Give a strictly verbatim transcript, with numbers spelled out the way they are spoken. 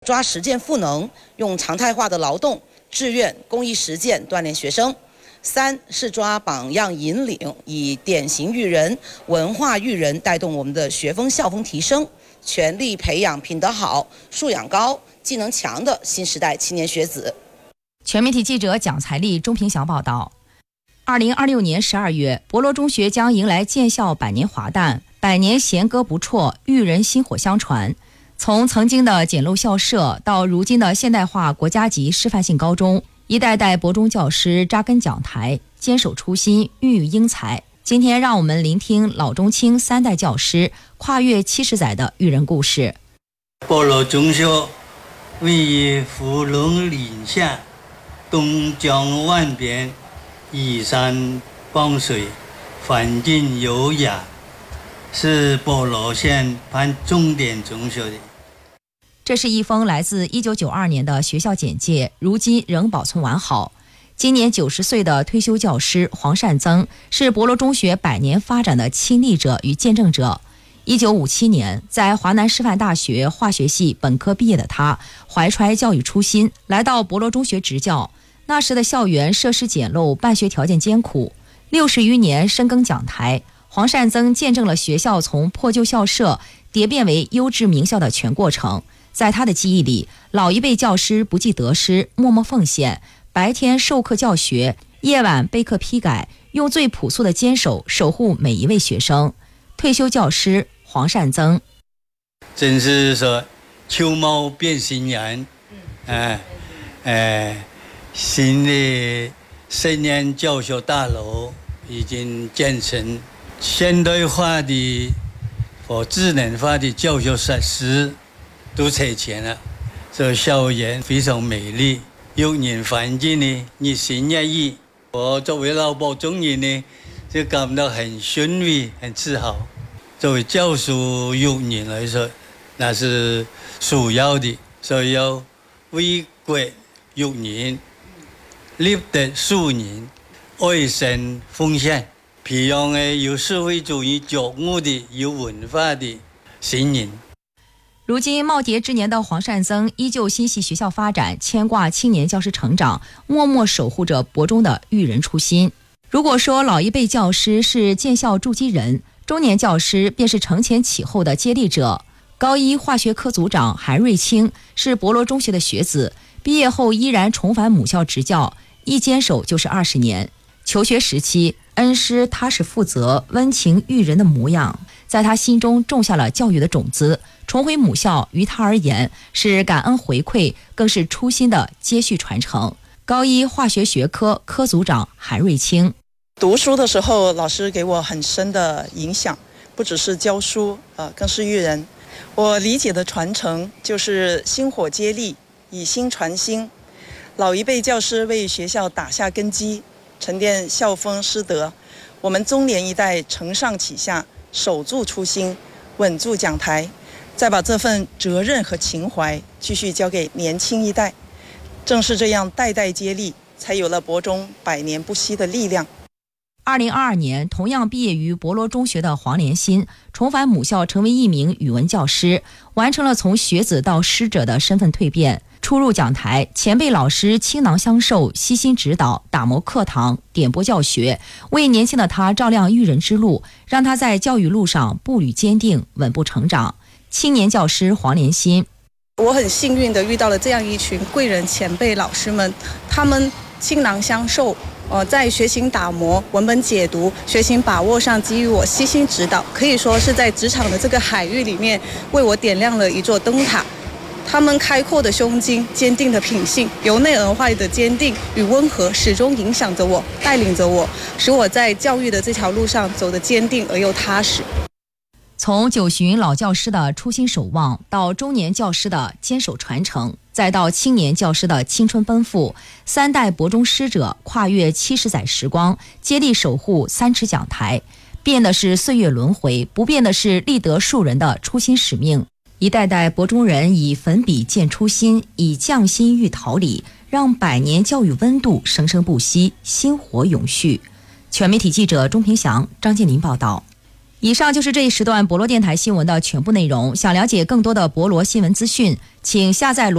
抓实践赋能，用常态化的劳动、志愿、公益实践锻炼学生；三是抓榜样引领，以典型育人、文化育人带动我们的学风校风提升，全力培养品德好、素养高、技能强的新时代青年学子。 全媒体记者蒋才丽、钟平祥报道。二零二六年十二月，博罗中学将迎来建校百年华诞，百年弦歌不辍，育人薪火相传。从曾经的简陋校舍到如今的现代化国家级示范性高中，一代代博中教师扎根讲台，坚守初心，孕育英才。今天让我们聆听老中青三代教师跨越七十载的育人故事。 博罗中学位于芙蓉岭下，东江万边，依山傍水，环境优雅，是博罗县办重点中学的。 这是一封来自一九九二年的学校简介，如今仍保存完好。今年九十岁的退休教师黄善增是博罗中学百年发展的亲历者与见证者。一九五七年，在华南师范大学化学系本科毕业的他，怀揣教育初心，来到博罗中学执教。那时的校园设施简陋，办学条件艰苦。六十余年深耕讲台，黄善增见证了学校从破旧校舍蝶变为优质名校的全过程。在他的记忆里，老一辈教师不计得失，默默奉献，白天授课教学，夜晚备课批改，用最朴素的坚守守护每一位学生。退休教师黄善增， 真是说秋貌变新人，哎哎，新的十年教学大楼已经建成，现代化的和智能化的教学设施都在前了，这校园非常美丽，幼年环境呢日新月异。我作为老博中人呢，就感到很欣慰、很自豪。作为教书育人来说，那是首要的，所以要为国育人，立德树人，爱生奉献，培养的有社会主义觉悟的、有文化的新人。 如今耄耋之年的黄善增依旧心系学校发展，牵挂青年教师成长，默默守护着博中的育人初心。如果说老一辈教师是建校筑基人，中年教师便是承前启后的接力者。高一化学科组长韩瑞清是博罗中学的学子，毕业后依然重返母校执教，一坚守就是二十年。求学时期，恩师踏实负责、温情育人的模样，在他心中种下了教育的种子。重回母校于他而言是感恩回馈，更是初心的接续传承。高一化学学科科组长韩瑞清， 读书的时候老师给我很深的影响，不只是教书，呃，更是育人。我理解的传承就是薪火接力，以薪传薪。老一辈教师为学校打下根基，沉淀校风师德，我们中年一代承上启下，守住初心，稳住讲台，再把这份责任和情怀继续交给年轻一代。正是这样代代接力，才有了博中百年不息的力量。 二零二二年，同样毕业于博罗中学的黄连新重返母校，成为一名语文教师，完成了从学子到师者的身份蜕变。初入讲台，前辈老师倾囊相授，悉心指导，打磨课堂，点拨教学，为年轻的他照亮育人之路，让他在教育路上步履坚定，稳步成长。青年教师黄连新， 我很幸运地遇到了这样一群贵人前辈老师们，他们倾囊相授，呃，在学习打磨、文本解读、学习把握上给予我悉心指导，可以说是在职场的这个海域里面为我点亮了一座灯塔。他们开阔的胸襟、坚定的品性、由内而外的坚定与温和，始终影响着我，带领着我，使我在教育的这条路上走得坚定而又踏实。 从九旬老教师的初心守望，到中年教师的坚守传承，再到青年教师的青春奔赴，三代博中师者跨越七十载时光，接力守护三尺讲台。变的是岁月轮回，不变的是立德树人的初心使命。一代代博中人以粉笔见初心，以匠心育桃李，让百年教育温度生生不息，薪火永续。全媒体记者钟平祥、张建林报道。以上就是这一时段博罗电台新闻的全部内容。想了解更多的博罗新闻资讯，请下载